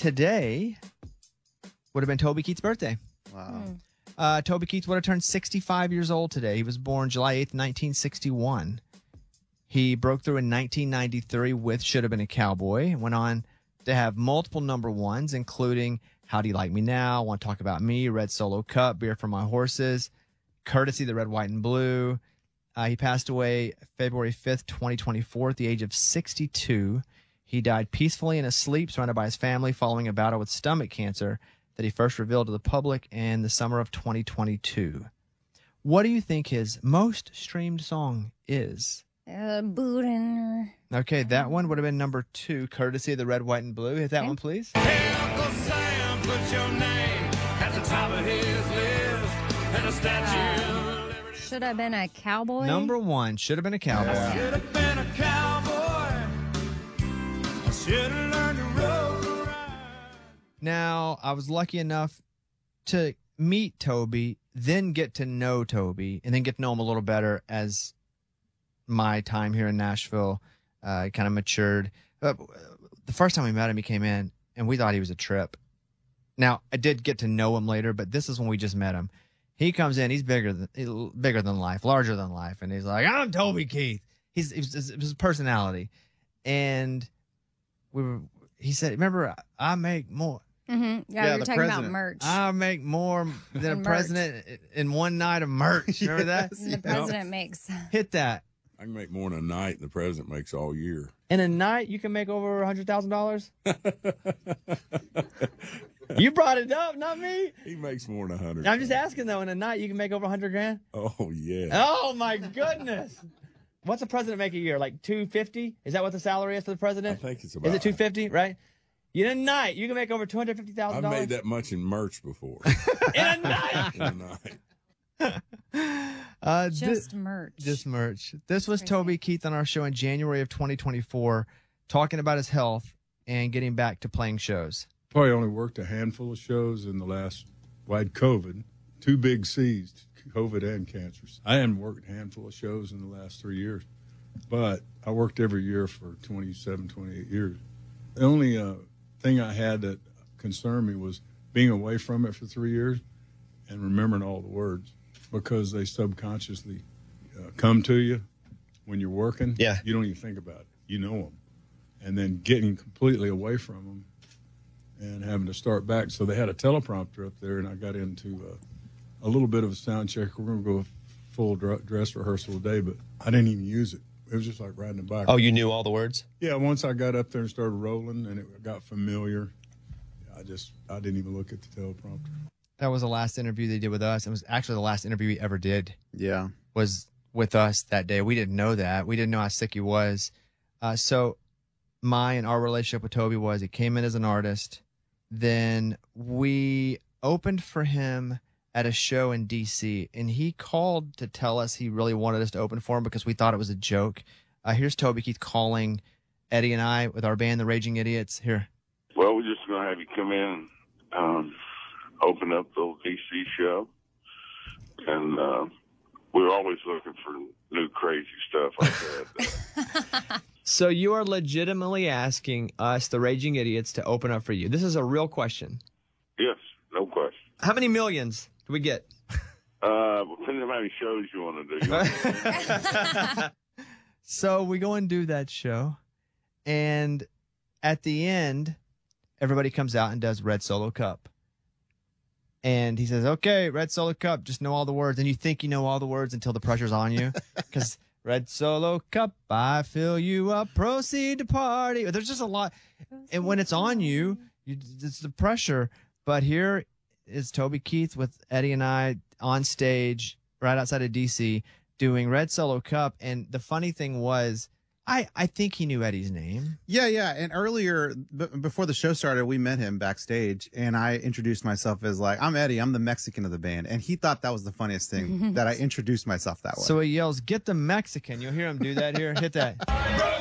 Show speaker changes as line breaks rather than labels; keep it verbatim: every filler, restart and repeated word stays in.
today would have been Toby Keith's birthday.
Wow. Mm.
Uh, Toby Keith would have turned sixty-five years old today. He was born July eighth, nineteen sixty-one. He broke through in nineteen ninety-three with Should Have Been a Cowboy and went on to have multiple number ones, including How Do You Like Me Now, Want to Talk About Me, Red Solo Cup, Beer for My Horses, Courtesy, The Red, White, and Blue. Uh, he passed away February fifth, twenty twenty-four at the age of sixty-two. He died peacefully in his sleep, surrounded by his family, following a battle with stomach cancer that he first revealed to the public in the summer of twenty twenty-two. What do you think his most streamed song is?
Uh, Bootin'.
Okay, that one would have been number two, Courtesy of the Red, White, and Blue. Hit that okay. one, please.
Hey, Uncle Sam, put your name at the top of his list, and a statue. Uh,
should have been a cowboy.
Number one, Should Have Been a Cowboy.
Yeah. Should have been a cowboy. I should have learned to roll around.
Now, I was lucky enough to meet Toby, then get to know Toby, and then get to know him a little better as my time here in Nashville uh, kind of matured. Uh, the first time we met him, he came in, and we thought he was a trip. Now, I did get to know him later, but this is when we just met him. He comes in, he's bigger than bigger than life, larger than life, and he's like, "I'm Toby Keith." He's it was his personality, and we were. He said, "Remember, I make more."
Mm-hmm. Yeah,
Yeah,
we were
the
talking
president.
about merch.
I make more than a president in one night of merch. Remember that?
Yes, the president makes.
Hit that.
I can make more in a night than the president makes all year.
In a night, you can make over one hundred thousand dollars? You brought it up, not me.
He makes more than a hundred.
I'm just asking, though. In a night, you can make over one hundred grand?
Oh, yeah.
Oh, my goodness. What's the president make a year? Like two fifty? Is that what the salary is for the president?
I think it's about.
Is it two fifty, right? In a night, you can make over two hundred fifty thousand dollars?
I've made that much in merch before.
In a night?
In a night.
Uh,
Just
thi-
merch.
Just merch. This was
Crazy.
Toby Keith on our show in January of twenty twenty-four, talking about his health and getting back to playing shows.
Probably only worked a handful of shows in the last, well, I had COVID, two big C's, COVID and cancers. I hadn't worked a handful of shows in the last three years, but I worked every year for twenty-seven, twenty-eight years. The only uh, thing I had that concerned me was being away from it for three years and remembering all the words, because they subconsciously uh, come to you when you're working.
Yeah.
You don't even think about it. You know them. And then getting completely away from them and having to start back. So they had a teleprompter up there, and I got into uh, a little bit of a sound check. We're going to go full dr- dress rehearsal today, but I didn't even use it. It was just like riding a bike.
Oh, you knew all the words?
Yeah, once I got up there and started rolling and it got familiar, I just, I didn't even look at the teleprompter.
That was the last interview they did with us. It was actually the last interview he ever did.
Yeah.
Was with us that day. We didn't know that. We didn't know how sick he was. Uh, so my and our relationship with Toby was he came in as an artist. Then we opened for him at a show in D C, and he called to tell us he really wanted us to open for him because we thought it was a joke. Uh, here's Toby Keith calling Eddie and I with our band, The Raging Idiots. Here.
Well, we're just going to have you come in, um, open up the D C show, and uh, we're always looking for new crazy stuff like that.
So you are legitimately asking us, The Raging Idiots, to open up for you. This is a real question.
Yes, no question.
How many millions do we get?
Uh, depending on how many shows you want to do. You want
So we go and do that show, and at the end, everybody comes out and does Red Solo Cup. And he says, okay, Red Solo Cup, just know all the words. And you think you know all the words until the pressure's on you. Because Red Solo Cup, I fill you up, proceed to party. There's just a lot. And when it's on you, you it's the pressure. But here is Toby Keith with Eddie and I on stage right outside of D C doing Red Solo Cup. And the funny thing was, I, I think he knew Eddie's name.
Yeah, yeah. And earlier, b- before the show started, we met him backstage, and I introduced myself as like, I'm Eddie, I'm the Mexican of the band. And he thought that was the funniest thing, that I introduced myself that way.
So he yells, get the Mexican. You'll hear him do that here. Hit that.